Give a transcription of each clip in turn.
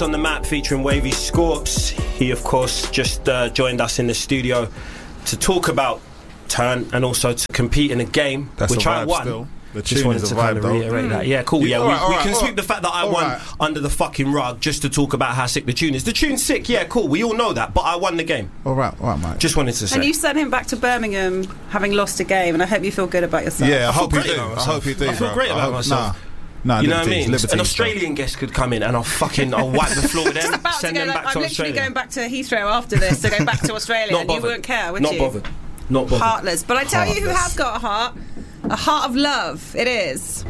on the Map featuring Wavy Scorps. He, of course, just joined us in the studio to talk about Turn and also to compete in a game, which I won. Still. The just tune wanted is to a vibe, kind of reiterate that. Yeah, cool. Yeah, we can sweep the fact that I won under the fucking rug just to talk about how sick the tune is. The tune's sick, yeah, cool. We all know that, but I won the game. All right, mate. Just wanted to say. And you sent him back to Birmingham having lost a game, and I hope you feel good about yourself. Yeah, I hope you do. I feel great about myself. Nah, you know what I mean? An Australian guest could come in and I'll wipe the floor with them, send them back to I'm Australia. literally going back to Heathrow after this to go back to Australia, and you wouldn't care, would you? Not bothered. Heartless. But I tell you who has got a heart of love. It is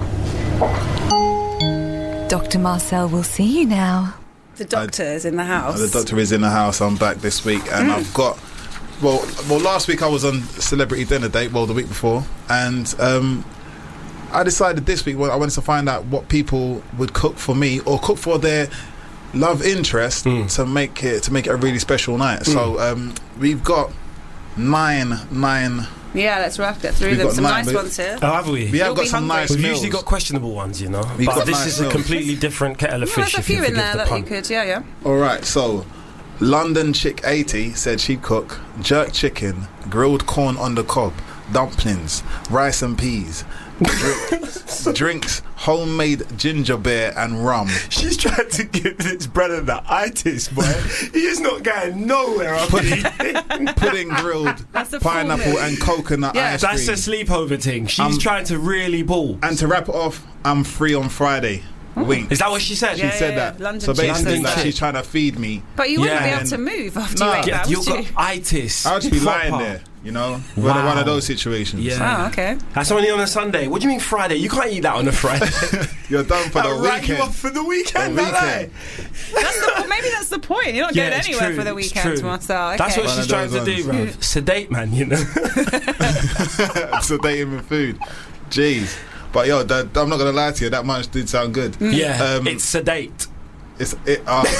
Dr. Marcel will see you now. The doctor is in the house. The doctor is in the house. I'm back this week, and I've got. Well, last week I was on Celebrity Dinner Date. Well, the week before, and I decided this week I wanted to find out what people would cook for me or cook for their love interest to make it a really special night. So we've got nine. Yeah, let's get through them. Some nice ones here. Oh, have we? We have got some nice We've meals. usually got questionable ones, you know. But this is a completely different kettle of fish. There's a few in there that you could, yeah. All right, so London Chick 80 said she'd cook jerk chicken, grilled corn on the cob, dumplings, rice and peas, drinks, homemade ginger beer and rum. She's trying to give this brother the itis, boy. He is not going nowhere. Pudding grilled, pineapple and coconut ice cream. That's a sleepover thing. She's trying to really ball. And to wrap it off, I'm free on Friday. Wink. Is that what she said? She said that. London so basically, London she's trying to feed me. But you wouldn't be able to move after you ate that, you've got itis. I'll just be lying there, you know, one of those situations. Yeah. Oh, okay. That's only on a Sunday. What do you mean Friday? You can't eat that on a Friday. You're done for the weekend. You off for the weekend. Maybe that's the point. You're not going anywhere for the weekend, Marcel. Okay. That's what she's trying to do, bro. Sedate, man. You know. Sedate him with food. Jeez. But yo, I'm not gonna lie to you. That munch did sound good. Yeah, it's sedate. See,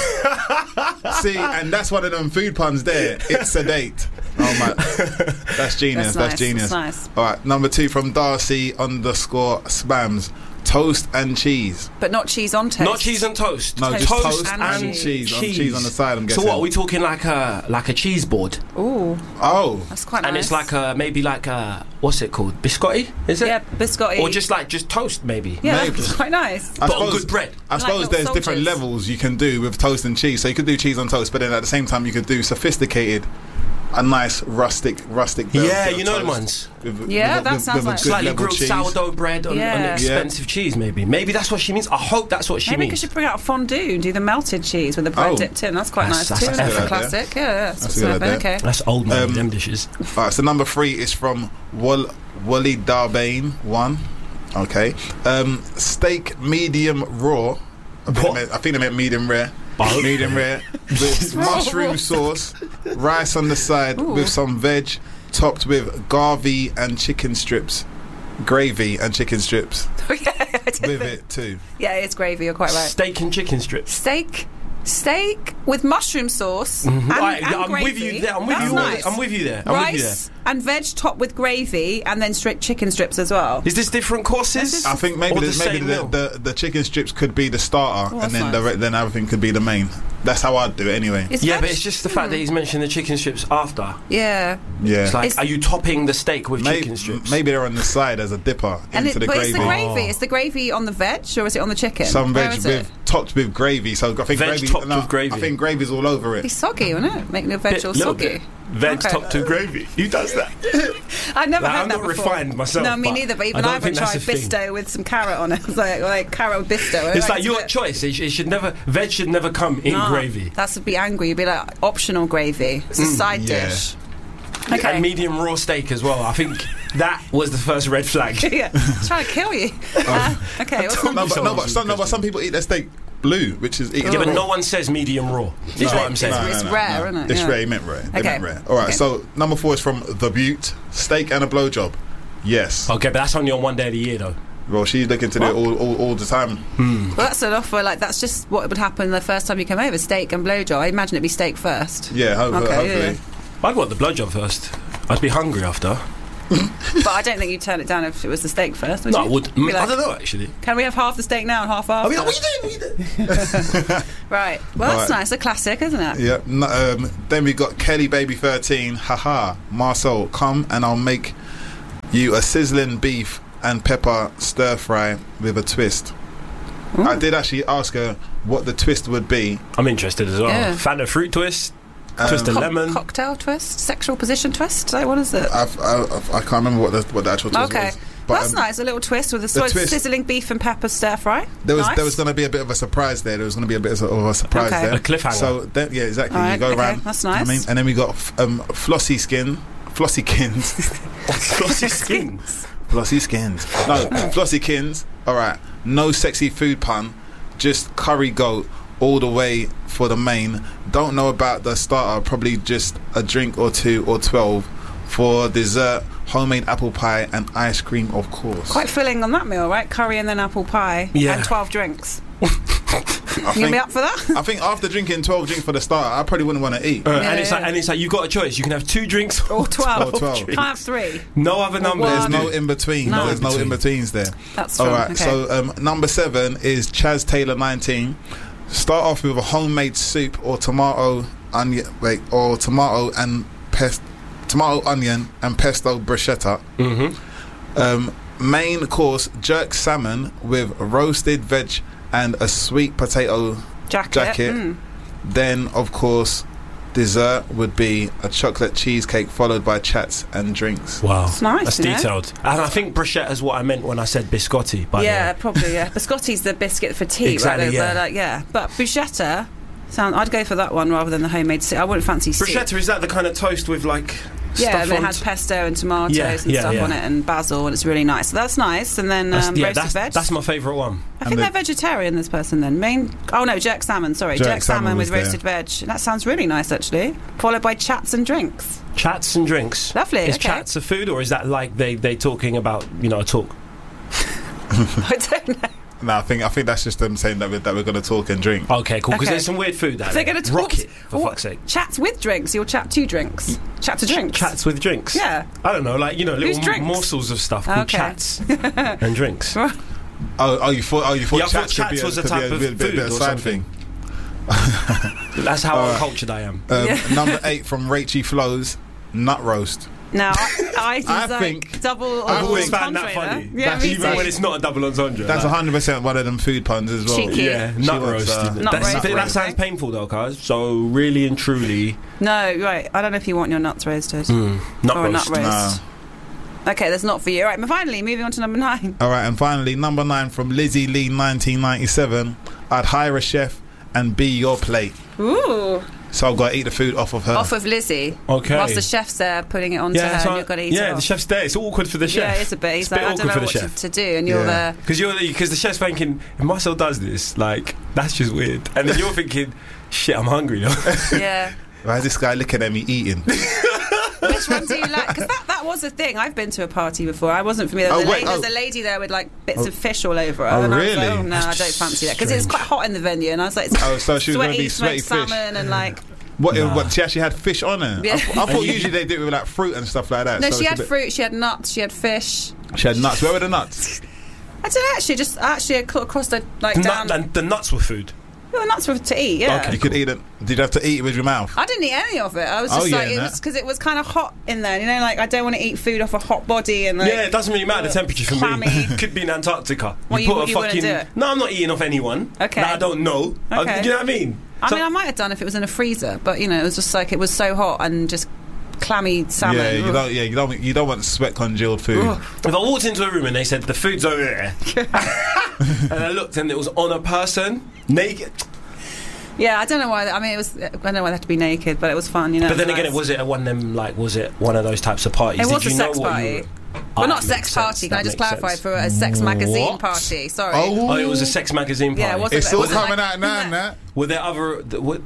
and that's one of them food puns there. It's sedate. Oh my, that's genius. That's genius. Nice. All right, number 2 from Darcy_spams. Toast and cheese. But not cheese on toast. Not cheese and toast. No, just toast and cheese. Cheese on the side, I'm guessing. So what, are we talking like a cheese board? Ooh. Oh. That's quite nice. And it's like maybe like what's it called? Biscotti, is it? Yeah, biscotti. Or just toast, maybe. Yeah, maybe. that's quite nice. But on good bread. I suppose there's different levels you can do with toast and cheese. So you could do cheese on toast, but then at the same time you could do sophisticated, a nice rustic. Yeah, you know the ones. That sounds like slightly grilled cheese. Sourdough bread on expensive cheese. Maybe that's what she means. I hope that's what she means. Maybe we should bring out a fondue and do the melted cheese with the bread dipped in. That's quite nice too. That's a classic. Yeah, that's a good idea. Okay. That's old man. Them dishes. All right, so number 3 is from Wally Darbane 1. Okay, steak medium raw. I think they meant medium rare. Medium rare with mushroom sauce, rice on the side with some veg, topped with gravy and chicken strips. Gravy and chicken strips. With it too. Yeah, it's gravy. You're quite right. Steak and chicken strips. Steak with mushroom sauce and I'm gravy. with you there. I'm with you there. Rice and veg topped with gravy and then chicken strips as well. Is this different courses? I think maybe the chicken strips could be the starter, and then then everything could be the main. That's how I'd do it anyway. But it's just the fact that he's mentioned the chicken strips after. Yeah. It's like, are you topping the steak with chicken strips? Maybe they're on the side as a dipper into the gravy. It's the gravy. It's the gravy on the veg, or is it on the chicken? Some veg topped with gravy. So I think gravy. With gravy. I think gravy's all over it. It's soggy, isn't it? Making the veg all soggy. Veg topped with gravy. Who does that? I've never heard that before. I'm not refined myself. No, me neither. But even I haven't tried bisto with some carrot on it. It's like carrot with bisto. It's like your choice. Veg should never come in gravy. That would be angry. You'd be like optional gravy. It's a side dish. Okay. And medium raw steak as well. I think that was the first red flag. Yeah, it's trying to kill you. Okay. But some people eat their steak blue, which is but no one says medium raw. Is what I'm saying. It's rare, isn't it? It's rare. He meant rare. Meant rare. All right. So number 4 is from The Butte. Steak and a blowjob. Yes. Okay, but that's only on one day of the year though. Well, she's looking to do it all the time. Well, that's an offer. Like that's just what would happen the first time you come over. Steak and blowjob. I imagine it'd be steak first. Yeah. Hopefully. I'd want the blowjob first. I'd be hungry after. But I don't think you'd turn it down if it was the steak first, would you? No, I would. Be I don't know, actually. Can we have half the steak now and half after? I mean, what are you doing? Right. Well, that's nice. A classic, isn't it? Yeah. Then we got Kelly Baby 13. Haha. Marcel, come and I'll make you a sizzling beef and pepper stir fry with a twist. Ooh. I did actually ask her what the twist would be. I'm interested as well. Yeah. Fanta fruit twist, twist of lemon, cocktail twist, sexual position twist. What is it? I can't remember what the actual twist was. But that's nice. A little twist with a sizzling beef and pepper stir fry. There was going to be a bit of a surprise there. There was going to be a bit of a surprise there. A cliffhanger. So then, yeah, exactly. Right, you go around. That's nice. And then we got Flossy Skins. Flossy Skins. No, Flossy Kins. All right. No sexy food pun. Just curry goat all the way for the main. Don't know about the starter. Probably just a drink or 2 or 12 for dessert. Homemade apple pie and ice cream, of course. Quite filling on that meal, right? Curry and then apple pie and 12 drinks. You gonna be up for that? I think after drinking 12 drinks for the starter, I probably wouldn't want to eat. And it's like you got a choice. You can have 2 drinks or 12. Or 12. Can't have 3. No other number. There's no in between. No. There's no in betweens there. That's true. All right. Okay. So number 7 is Chaz Taylor 19. Start off with a homemade soup or tomato onion and pesto bruschetta. Main course, jerk salmon with roasted veg and a sweet potato jacket. Then, of course, dessert would be a chocolate cheesecake followed by chats and drinks. Wow, it's nice. That's detailed. And I think bruschetta is what I meant when I said biscotti. Probably. Yeah, biscotti's the biscuit for tea, exactly, right? But bruschetta, I'd go for that one rather than the homemade soup. I wouldn't fancy soup. Bruschetta, is that the kind of toast with like? Yeah, it has pesto and tomatoes and stuff on it, and basil, and it's really nice. So that's nice. And then roasted veg. That's my favourite one. I think they're vegetarian, this person then. Jerk salmon, sorry. Jerk salmon with roasted veg. That sounds really nice, actually. Followed by chats and drinks. Chats and drinks. Lovely, Is chats a food, or is that like they talking about, a talk? I don't know. No, I think that's just them saying that we're going to talk and drink. Okay, cool. Because there's some weird food that they're going to talk. Rocket, for fuck's sake. Chats with drinks. You'll chat to drinks. Chat to drinks. Chats with drinks. Yeah. I don't know, like little morsels of stuff called chats and drinks. You thought chats was a type of food or side thing. That's how uncultured I am. Number 8 from Rachie Flows, nut roast. Now, I think double. I've always found that funny. Yeah, even when it's not a double entendre. That's 100% one of them food puns as well. Cheeky. Yeah, nut roast. That sounds painful though, guys. So really and truly. No, right. I don't know if you want your nuts roasted. Nut roast. No. Okay, that's not for you. Right, but finally, moving on to number 9. All right, and finally, number 9 from Lizzie Lee 1997. I'd hire a chef and be your plate. Ooh. So I've got to eat the food off of her. Off of Lizzie. Okay. Whilst the chef's there putting it onto her and you've got to eat it off. The chef's there. It's awkward for the chef. Yeah, it's a bit. He's like, I don't know what to do, and you're there. Because the chef's thinking, if Marcel does this, like, that's just weird. And then you're thinking, shit, I'm hungry now. Yeah. Why is this guy looking at me eating? Which one do you like? Because that was a thing. I've been to a party before. I wasn't familiar. There's a lady there with like bits of fish all over her. And really? I was like, no, I don't fancy that. Because it's quite hot in the venue, and I was like, so she was going to be sweaty fish. Salmon and like. What? She actually had fish on her. Yeah. I thought usually they do it with like fruit and stuff like that. No, she had fruit. She had nuts. She had fish. She had nuts. Where were the nuts? I don't know. Actually across the down. And the nuts were food. Well, the nuts were to eat. Yeah. Okay. You could eat it. Did you have to eat it with your mouth? I didn't eat any of it. I was just because it was kind of hot in there. Like I don't want to eat food off a hot body and. Like, it doesn't really matter the temperature for clammy. me. Could be in Antarctica. Well, you wouldn't do it? No, I'm not eating off anyone. Okay. That I don't know. Okay. You know what I mean? I might have done if it was in a freezer, but it was just like it was so hot and just clammy salmon. Yeah, you don't want sweat congealed food. Ugh. If I walked into a room and they said the food's over there, and I looked and it was on a person naked. Yeah, I don't know why. I mean, I don't know why they had to be naked, but it was fun, But then again, was it one of those types of parties? It was a sex party. Well, not sex party. Can I just clarify for a sex magazine party? Sorry. Oh, it was a sex magazine party. Yeah, it's still coming out now. Were there other? Were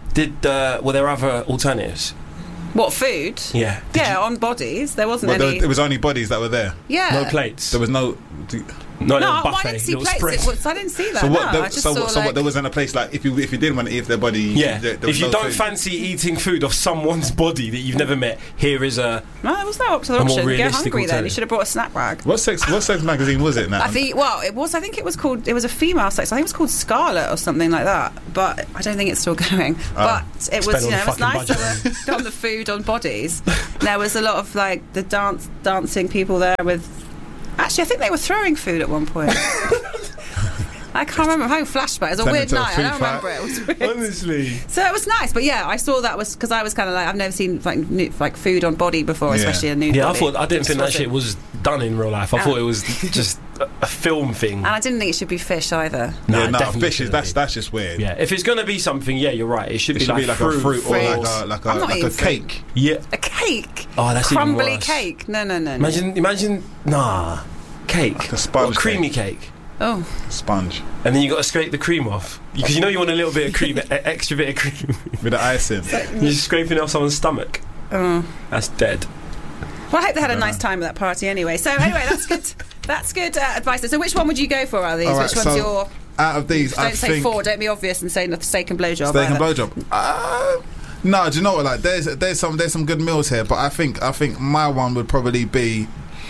there other alternatives? What, food? Yeah. On bodies. There wasn't any. It was only bodies that were there. Yeah. No plates. There was no. No, I buffet. didn't see Little plates. spread. I didn't see that. So what? I just saw There wasn't a place like if you did want to eat their body. Yeah. There If you no don't food. fancy eating food off someone's body that you've never met, here is a. No, there was no option. more Get realistic hungry then. alternative. You should have brought a snack bag. What sex magazine was it now? I think it was called. It was a female sex. I think it was called Scarlet or something like that. But I don't think it's still going. But it was, Spend all the it was nice fucking to on the food on bodies. There was a lot of like the dancing people there with. Actually, I think they were throwing food at one point. I can't remember. I'm having flashbacks. It was a weird night. I don't remember it. It was weird. Honestly. So it was nice, but yeah, I saw that was because I was kind of like I've never seen like food on body before, especially a nude. Yeah, body. I didn't think that shit was done in real life. I thought it was just a film thing. And I didn't think it should be fish either. No, definitely fish is that's just weird. Yeah, if it's gonna be something, yeah, you're right. It should be like a fruit or like I'm not a eating cake. Yeah, a cake. Oh, that's crumbly even worse. cake. No. Imagine, cake, Like a sponge or a creamy cake. Oh, Sponge and then you got to scrape the cream off because you know you want a little bit of cream, extra bit of cream. with the icing. You're just scraping it off someone's stomach. oh. That's dead. Well, I hope they had a nice time at that party anyway. So anyway, that's good. That's good advice. So which one would you go for out of these? All right, Which one's your? Out of these, Don't I say think 4. Don't be obvious and say steak and blowjob. steak and blowjob. No, do you know what? Like, there's some good meals here, but I think my one would probably be.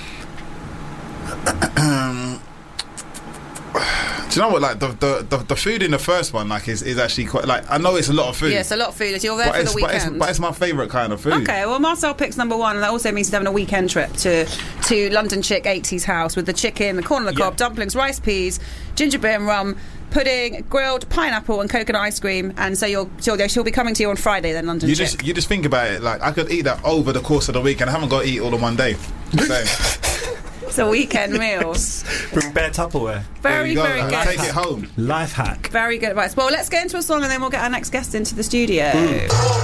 Do you know what? Like the food in the first one, like is actually quite like I know it's a lot of food. Yes, a lot of food. You're there for the weekend. But it's my favourite kind of food. Okay, well, Marcel picks number 1, and that also means he's having a weekend trip to London Chick 80's house with the chicken, the corn on the cob, dumplings, rice peas, ginger beer and rum, pudding, grilled pineapple and coconut ice cream. And so she'll be coming to you on Friday then, London Chick. You just think about it. Like I could eat that over the course of the weekend. I haven't got to eat all in one day. It's a weekend meal. Bring bare Tupperware. Very good. Take it home. Life hack. Very good advice. Well, let's get into a song and then we'll get our next guest into the studio.